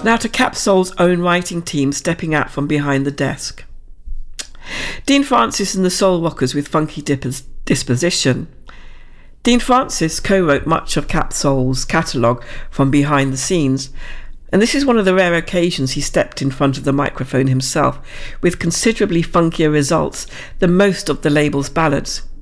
Now to Capsoul's own writing team stepping out from behind the desk. Dean Francis and the Soul Rockers with Funky Disposition. Dean Francis co-wrote much of Capsoul's catalogue from behind the scenes, and this is one of the rare occasions he stepped in front of the microphone himself, with considerably funkier results than most of the label's ballads.